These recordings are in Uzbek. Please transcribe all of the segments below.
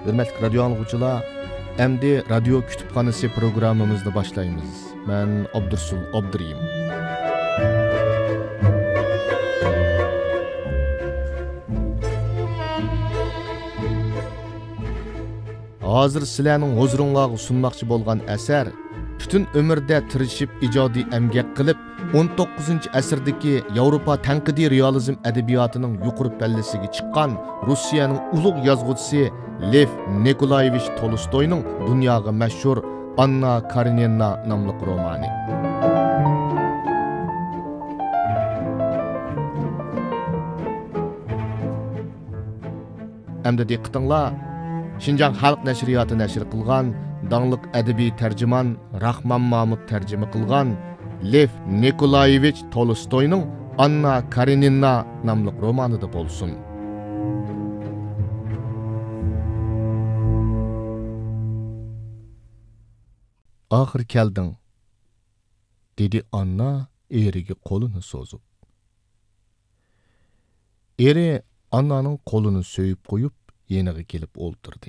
Hürmetli radyo anlıqçılar, endi radyo kütüphanesi programımızda başlayımız. Ben Abdursul Abduriyim. Hazır sizlarning huzuringizga sunmoqchi bo'lgan asar butun umrda tirishib ijodiy emgak qilib 19-asrdagi Yevropa tanqidiy realizm adabiyotining yuqori pallasiga chiqqan Rossiyaning ulug' yozuvchisi Lev Nikolayevich Tolstoyning dunyoga mashhur Anna Karenina nomli romani. Endi diqqatinglar, Şinjan Xalq Nəşriyyatı nəşr qılğan, dağlıq ədəbi tərcüman Rahman Mahmud tərcümə qılğan Lev Nikolayevich Tolstoy'nun Anna Karenina namlı romanı da bolsun. Ahir keldin, dedi Anna eriga qolunu sozup. Eri Anna'nın qolunu söyüp qoyup, yeniga kelib o'ltirdi.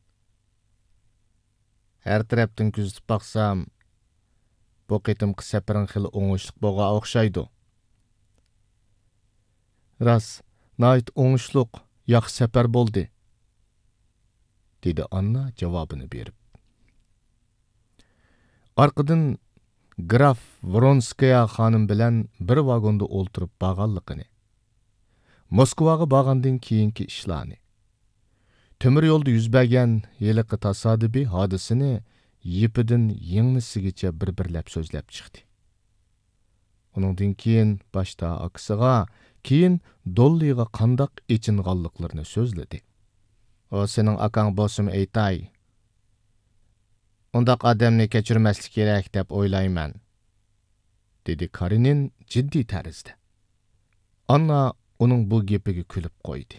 Her tarafdan kuzatib baqsam, bu qitimqi safaring xili o'ngishliq bo'lgan o'xshaydi. Rost, nayt o'ngishliq, yaxshi safar bo'ldi, dedi Anna javobini berib. Arqadan Graf Vronskaya xonim bilan bir vagonda o'ltirib bag'anliqini, Moskvaga borgandan keyingi ishlarni, Temir yolda yüz bergen yeliqi tasadibi hadisini yipidan yengnisigacha bir-birlab so'zlab chiqdi. Uningdan keyin boshda aksiga, keyin Dolliga qandoq echinganliklarini so'zladi. O sening akang bo'lsin aytay. Undaq odamni kechirmaslik kerak deb o'ylayman, dedi Karenin jiddiy tarzda. Anna uning bu gapiga kulib qo'ydi.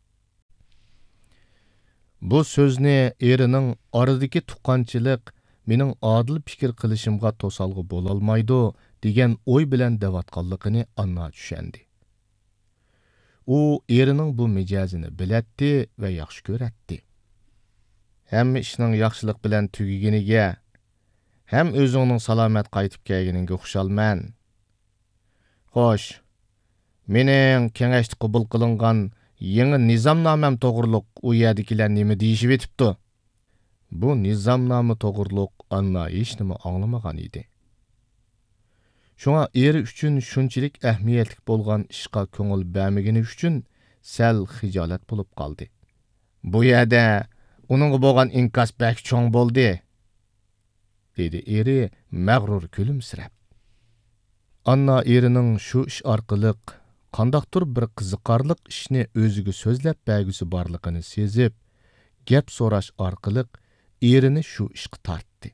Bu so'zni erining oradagi tuqqanchilik mening adil fikr qilishimga to'salg'i bo'lolmaydi degan o'y bilan davatqanligini Anna tushundi. U erining bu mijozini bilatdi va yaxshi ko'ratdi. Hamma ishning yaxshilik bilan tugiganiga, ham o'zingning salomat qaytib kelganiga xushalman. Xo'sh, mening kengashda qabul qilingan Yeni nizamnamam to'g'riliq u yerdagilar nima deyishib etibdi? Bu nizamnoma to'g'riliq Anna hech nima anglamagan edi. Shunga eri uchun shunchalik ahamiyatli bo'lgan ishga ko'ngil bermagani uchun sal xijolat bo'lib qoldi. Bu yerda uningga bo'lgan inkas bak cho'ng bo'ldi, dedi eri mag'rur kulimsirab. Anna erining shu ish orqali qandaqdir bir qiziqarliq ishni o'ziga so'zlab bergisi borligini sezib, gap so'rash orqali erini shu ishga tortdi.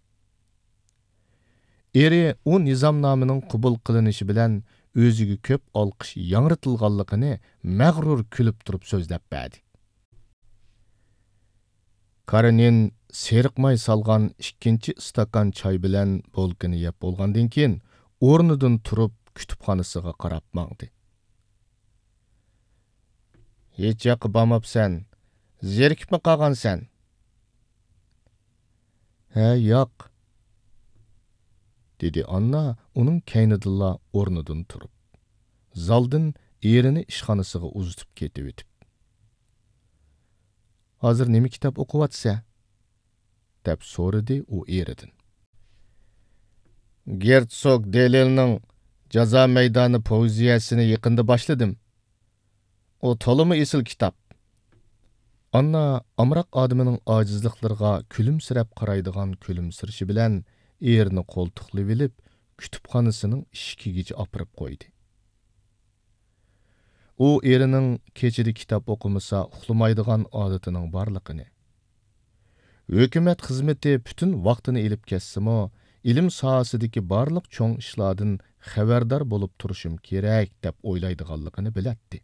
Eri u nizomnomining qabul qilinishi bilan o'ziga ko'p olqish yangritilganligini mag'rur kulib turib so'zlab berdi. Karenin seriqmay salgan ikkinchi stakan choy bilan bo'lkini yeb bo'lgandan keyin o'rnidan turib kutubxonasiga qarab mangdi. Hech yoqqa bormabsan, zerikibmi qolgansan? Ha, yo'q, dedi Anna uning kaynidilla o'rnidan turib. Zaldan erini ishxonasiga uzitib ketib o'tib. Hozir nima kitob o'qiyotsa? deb so'radi u eridan. Gersog Delelning Jazo maydoni poeziyasini yaqinda boshladim. O to'limi esil kitob. Anna amroq odamining ojizliklariga kulimsirab qaraydigan kulimsirishi bilan erini qo'ltiqlab olib, kutubxonasining eshigigacha opirib qo'ydi. U erining kechida kitob o'qimasa uxlamaydigan odatining borligini, hukumat xizmati butun vaqtini elib kessimi, ilm sohasidagi barliq cho'ng ishlardan xabardor bo'lib turishim kerak deb o'ylaydiganligini bilatdi.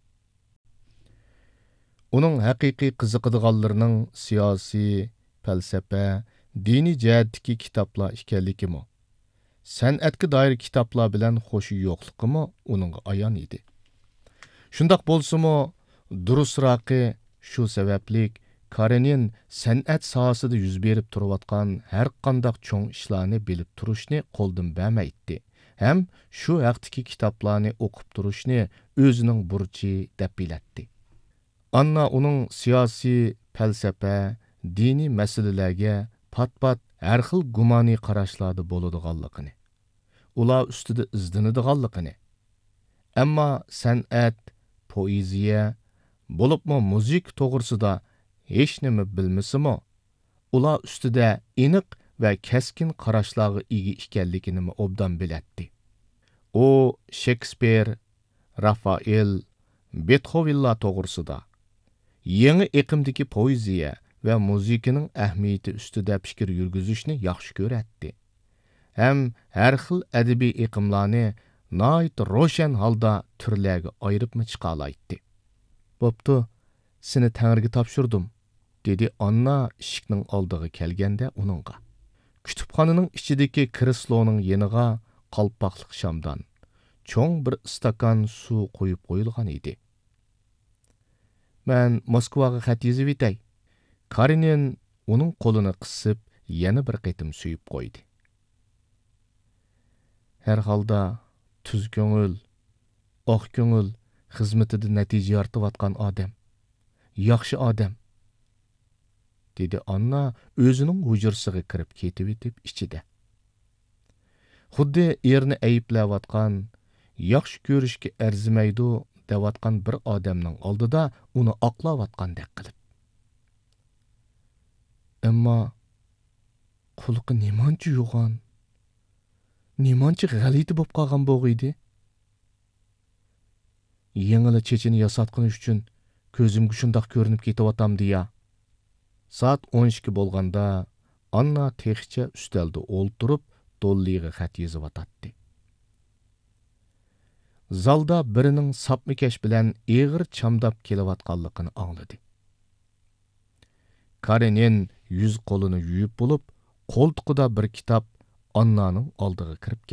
Uning haqiqiy qiziqadiganlarining siyosiy, falsafa, diniy jihatdagi kitoblar ekanligimi, san'atga doir kitoblar bilan xo'shi yo'qligimi uningga ayon edi. Shundoq bo'lsa-mu, durustroqi shu sabablik Karenin san'at sohasida yuz berib turayotgan har qandaq cho'ng ishlarni bilib turishni qo'ldan bermaydi. Ham shu haqdagi kitoblarni o'qib turishni o'zining burchi deb biladi. Anna uning siyosiy, falsafa, diniy masalalarga pat-pat har xil gumoniy qarashlarda bo'ladiganligini, ular ustida izlanadiganligini, ammo san'at, poeziya, bo'libmi muzik to'g'risida hech nima bilmasimi, ular ustida aniq va keskin qarashlarga ega ekanligini obdan biladi. U Shekspir, Rafael, Beethovenlar to'g'risida yangi iqimdagi poeziya va muzikaning ahamiyati ustida fikr yurgizishni yaxshi ko'radi. Ham har xil adabiy iqimlarni nayt ro'shan holda turlarga ayirib chiqalaydi. Bo'pti, seni Tangriga topshirdim, dedi Anna eshikning oldiga kelganda uningga. Kutubxonaning ichidagi kresloning yeniga qalpoqliq shamdan cho'ng bir stakan suv qo'yib qo'yilgan edi. Men Moskvaga xat yozib etay. Karenin uning qo'lini qisib, yana bir qitim suyib qo'ydi. Her holda tuz ko'ngil, oq ko'ngil xizmatida natija yoritayotgan odam, yaxshi odam, dedi Anna o'zining hujrasiga kirib ketib ichida. Xuddi erini ayiblayotgan, yaxshi ko'rishga arzimaydi deyotgan bir odamning oldida uni oqlayotgandek qilib. Ammo quliqi nemancha yo'g'on, nemancha g'alati bo'lib qolgan bo'g'iydi. Yengili chechini yasatqani uchun ko'zimga shundoq ko'rinib ketyaptamdi ya. Soat 12 bo'lganda Anna texcha ustalda o'ltirib, dolliga xat yozyotdi. Zalda birining sapmikash bilan eg'ir chamdab kelayotganligini angladi. Karenin yuz qo'lini yuyib bo'lib, qo'ltiqida bir kitob Annaning oldiga kirib